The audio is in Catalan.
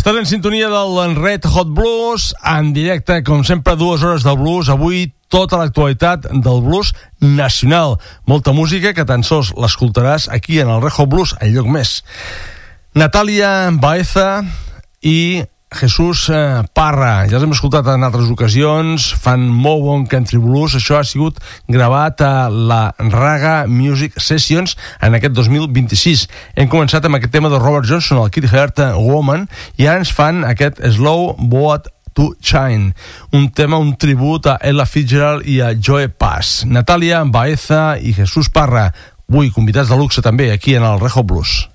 Estàs en sintonia del Red Hot Blues, en directe, com sempre, 2 hores del blues. Avui, tota l'actualitat del blues nacional. Molta música que tan sols l'escoltaràs aquí en el Red Hot Blues, en lloc més. Natàlia Baeza i Jesús Parra, ja els hem escoltat en altres ocasions, fan molt bon country blues. Això ha sigut gravat a la Raga Music Sessions en aquest 2026. Hem començat amb aquest tema de Robert Johnson, el Kid Heart Woman, i ara ens fan aquest Slow Boat to Shine, un tema, un tribut a Ella Fitzgerald i a Joe Pass. Natàlia Baeza i Jesús Parra, avui convidats de luxe també aquí en el Red Hot Blues.